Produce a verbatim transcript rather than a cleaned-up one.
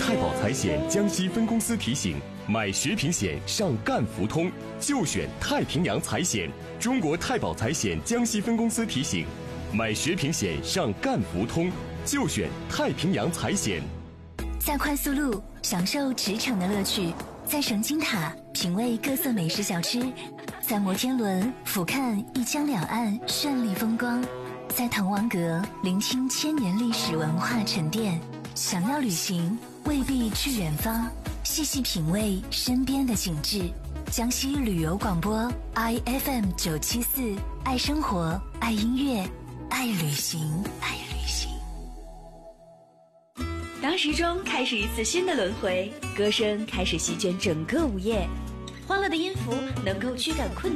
太保财险江西分公司提醒：买学平险上赣福通，就选太平洋财险。中国太保财险江西分公司提醒：买学平险上赣福通，就选太平洋财险。 在快速路享受驰骋的乐趣，在神经塔品味各色美食小吃，在摩天轮俯瞰一江两岸绚丽风光，在滕王阁聆听千年历史文化沉淀。想要旅行，未必去远方，细细品味身边的景致。江西旅游广播 I F M 九七四，爱生活，爱音乐，爱旅行，爱旅行。 当时钟开始一次新的轮回，歌声开始席卷整个午夜，欢乐的音符能够驱赶困